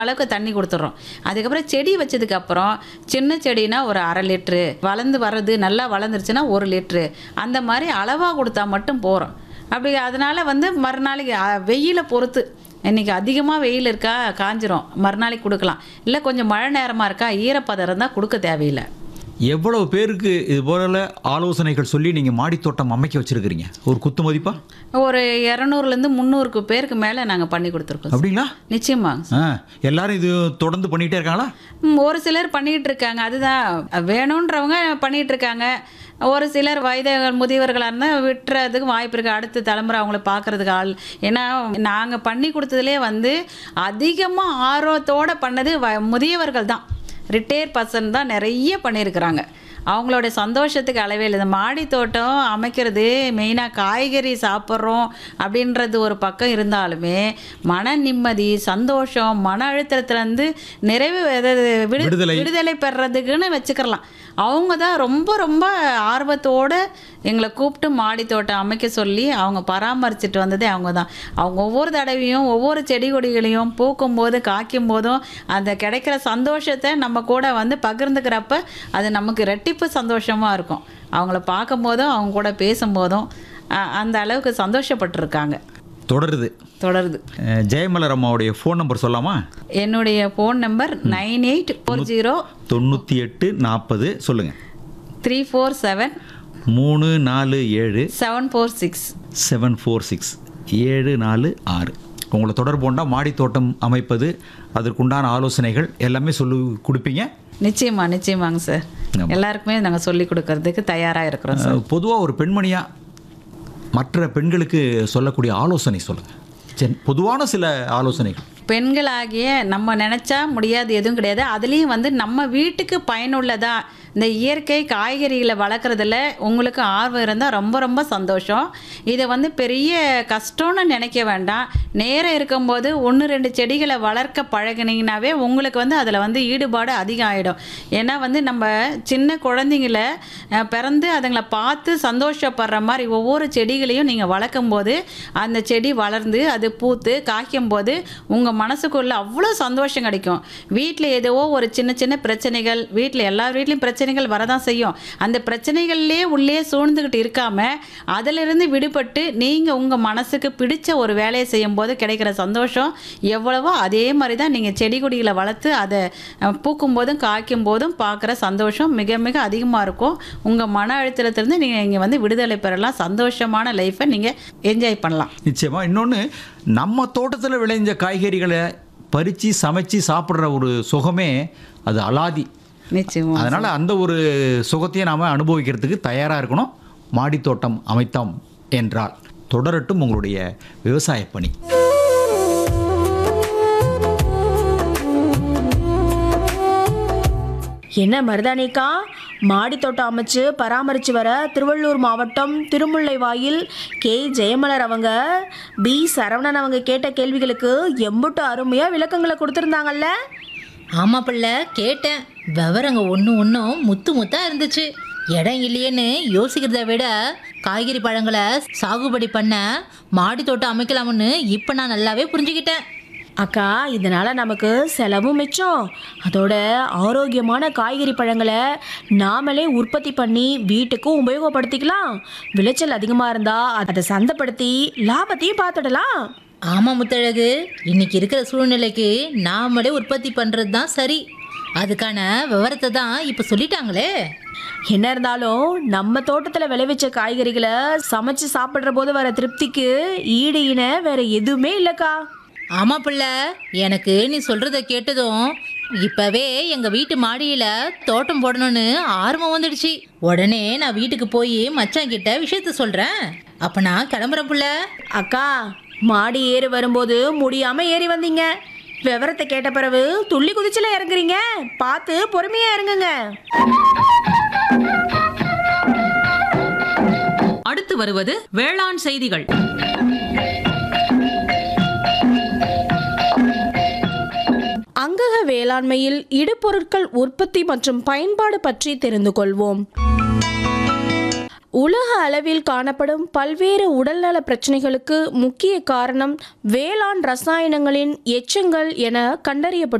அளவுக்கு தண்ணி கொடுத்துட்றோம். அதுக்கப்புறம் செடி வச்சதுக்கப்புறம் சின்ன செடினா ஒரு 1/2 லிட்ரு, வளர்ந்து வர்றது நல்லா வளர்ந்துருச்சுன்னா 1 லிட்ரு, அந்த மாதிரி அளவாக கொடுத்தா மட்டும் போகிறோம். அப்படி அதனால் வந்து மறுநாளைக்கு வெயிலை பொறுத்து இன்றைக்கி அதிகமாக வெயில் இருக்கா காஞ்சிரும், மறுநாளைக்கு கொடுக்கலாம். இல்லை கொஞ்சம் மழை நேரமாக இருக்கா ஈரப்பதம் இருந்தால் கொடுக்க தேவையில்லை. எவ்வளவு பேருக்கு இது போல ஆலோசனைகள் சொல்லி நீங்கள் மாடித்தோட்டம் அமைக்க வச்சுருக்கிறீங்க? ஒரு குத்து மதிப்பா ஒரு 200லேருந்து 300 பேருக்கு மேலே நாங்கள் பண்ணி கொடுத்துருக்கோம். அப்படிங்களா? நிச்சயமாக. எல்லாரும் இது தொடர்ந்து பண்ணிகிட்டே இருக்காங்களா? ஒரு சிலர் பண்ணிகிட்டு இருக்காங்க, அதுதான் வேணுன்றவங்க பண்ணிகிட்டு இருக்காங்க. ஒரு சிலர் முதியவர்களாக இருந்தால் விட்டுறதுக்கு வாய்ப்பு இருக்குது, அடுத்த தலைமுறை அவங்கள பார்க்குறதுக்கு ஆள். ஏன்னா நாங்கள் பண்ணி கொடுத்ததுலே வந்து அதிகமாக ஆர்வத்தோடு பண்ணது முதியவர்கள் தான், ரிட்டையர் பர்சன் தான் நிறைய பண்ணியிருக்கிறாங்க. அவங்களோட சந்தோஷத்துக்கு அளவே இல்லை. இந்த மாடி தோட்டம் அமைக்கிறது மெயினாக காய்கறி சாப்பிட்றோம் அப்படின்றது ஒரு பக்கம் இருந்தாலுமே மன நிம்மதி, சந்தோஷம், மன அழுத்தத்துலேருந்து விடுதலை பெறதுக்குன்னு வச்சுக்கலாம். அவங்க தான் ரொம்ப ரொம்ப ஆர்வத்தோடு எங்களை கூப்பிட்டு மாடி தோட்டம் அமைக்க சொல்லி அவங்க பராமரிச்சுட்டு வந்ததே அவங்க தான். அவங்க ஒவ்வொரு தடவையும் ஒவ்வொரு செடி கொடிகளையும் பூக்கும் போது காய்க்கும் போதும் அந்த கிடைக்கிற சந்தோஷத்தை நம்ம கூட வந்து பகிர்ந்துக்கிறப்ப அது நமக்கு ரெட்டிப்பு சந்தோஷமாக இருக்கும். அவங்கள பார்க்கும் போதும் அவங்க கூட பேசும்போதும் அந்த அளவுக்கு சந்தோஷப்பட்டிருக்காங்க. தொடருது. ஜெயமலர் அம்மாவுடைய ஃபோன் நம்பர் சொல்லாமா? என்னுடைய ஃபோன் நம்பர் 9840 9840 சொல்லுங்கள். 347 347 746 746 746. உங்களை தொடர்பு கொண்டா மாடி தோட்டம் அமைப்பது அதற்குண்டான ஆலோசனைகள் எல்லாமே சொல்லி கொடுப்பீங்க? நிச்சயமாங்க சார். எல்லாருக்குமே நாங்கள் சொல்லி கொடுக்கறதுக்கு தயாராக இருக்கிறோம் சார். பொதுவாக ஒரு பெண்மணியாக மற்ற பெண்களுக்கு சொல்லக்கூடிய ஆலோசனை சொல்லுங்கள். பொதுவான சில ஆலோசனைகள். பெண்களாகிய நம்ம நினச்சா முடியாது எதுவும் கிடையாது. அதுலேயும் வந்து நம்ம வீட்டுக்கு பயனுள்ளதா இந்த இயற்கை காய்கறிகளை வளர்க்குறதுல உங்களுக்கு ஆர்வம் இருந்தால் ரொம்ப ரொம்ப சந்தோஷம். இதை வந்து பெரிய கஷ்டம்னு நினைக்க வேண்டாம். நேரம் இருக்கும்போது 1-2 செடிகளை வளர்க்க பழகினீங்கன்னாவே உங்களுக்கு வந்து அதில் வந்து ஈடுபாடு அதிகம் ஆகிடும். ஏன்னா வந்து நம்ம சின்ன குழந்தைங்கள பிறந்து அதுங்களை பார்த்து சந்தோஷப்படுற மாதிரி ஒவ்வொரு செடிகளையும் நீங்கள் வளர்க்கும் போது அந்த செடி வளர்ந்து அது பூத்து காய்க்கும் போது உங்கள் மனசுக்குள்ள அவ்வளோ சந்தோஷம் கிடைக்கும். வீட்டில் ஏதோ ஒரு சின்ன சின்ன பிரச்சனைகள், வீட்டில் எல்லார் வீட்லேயும் பிரச்சனைகள் வரதான் செய்யும். அந்த பிரச்சனைகள்லேயே உள்ளே சூழ்ந்துக்கிட்டு இருக்காமல் அதிலிருந்து விடுபட்டு நீங்கள் உங்கள் மனசுக்கு பிடிச்ச ஒரு வேலையை செய்யும் போது கிடைக்கிற சந்தோஷம் எவ்வளவோ அதே மாதிரி தான் நீங்கள் செடி கொடிகளை வளர்த்து அதை பூக்கும் போதும் காய்க்கும் போதும் பார்க்குற சந்தோஷம் மிக மிக அதிகமாக இருக்கும். உங்கள் மன அழுத்தத்திலிருந்து நீங்கள் இங்கே வந்து விடுதலை பெறலாம். சந்தோஷமான லைஃப்பை நீங்கள் என்ஜாய் பண்ணலாம். நிச்சயமாக. இன்னொன்று, நம்ம தோட்டத்தில் விளைஞ்ச காய்கறிகளை பறித்து சமைச்சு சாப்பிட்ற ஒரு சுகமே அது அலாதி. நிச்சயமா. அதனால் அந்த ஒரு சுகத்தையும் நாம் அனுபவிக்கிறதுக்கு தயாராக இருக்கணும். மாடித்தோட்டம் அமைத்தோம் என்றால் தொடரட்டும் உங்களுடைய விவசாய பணி. என்ன மருதானிக்கா, மாடித்தோட்டம் அமைச்சு பராமரித்து வர திருவள்ளூர் மாவட்டம் திருமுல்லைவாயில் கே ஜெயமலர் அவங்க பி சரவணன் அவங்க கேட்ட கேள்விகளுக்கு எம்புட்டு அருமையாக விளக்கங்களை கொடுத்துருந்தாங்கல்ல? ஆமாம் பிள்ளை, கேட்டேன். விவரங்க ஒன்றும் முத்தாக இருந்துச்சு. இடம் இல்லையேன்னு யோசிக்கிறத விட காய்கறி பழங்களை சாகுபடி பண்ண மாடி தோட்டம் அமைக்கலாம்னு இப்போ நான் நல்லாவே புரிஞ்சுக்கிட்டேன். அக்கா, இதனால் நமக்கு செலவும் மிச்சம். அதோட ஆரோக்கியமான காய்கறி பழங்களை நாமளே உற்பத்தி பண்ணி வீட்டுக்கும் உபயோகப்படுத்திக்கலாம். விளைச்சல் அதிகமாக இருந்தால் அதை சந்தைப்படுத்தி லாபத்தையும் பார்த்துடலாம். ஆமாம் முத்தழகு, இன்னைக்கு இருக்கிற சூழ்நிலைக்கு நாமளே உற்பத்தி பண்ணுறது தான் சரி. அதுக்கான விவரத்தை தான் இப்போ சொல்லிட்டாங்களே. என்ன இருந்தாலும் நம்ம தோட்டத்தில் விளைவிச்ச காய்கறிகளை சமைச்சு சாப்பிட்ற போது வர திருப்திக்கு ஈடு இணை வேற எதுவுமே இல்லைக்கா. ஆமாம் பிள்ளை, எனக்கு நீ சொல்கிறத கேட்டதும் இப்போவே எங்கள் வீட்டு மாடியில் தோட்டம் போடணும்னு ஆர்வம் வந்துடுச்சு. உடனே நான் வீட்டுக்கு போய் மச்சான் கிட்ட விஷயத்த சொல்கிறேன். அப்போ நான் கிளம்புறேன் பிள்ளை. அக்கா, மாடி ஏறி வரும்போது முடியாமல் ஏறி வந்தீங்க. விவரத்தை கேட்ட பிறகு துள்ளி குதிச்சுல இறங்குறீங்க. பார்த்து பொறுமையாக இறங்குங்க. அடுத்து வருவது வேளாண் செய்திகள். அங்கக வேளாண்மையில் இடுபொருட்கள் உற்பத்தி மற்றும் பயன்பாடு பற்றி தெரிந்து கொள்வோம். உலக அளவில் காணப்படும் பல்வேறு உடல்நல பிரச்சனைகளுக்கு முக்கிய காரணம் வேளாண் ரசாயனங்களின் எச்சங்கள் என கண்டறியப்பட்டு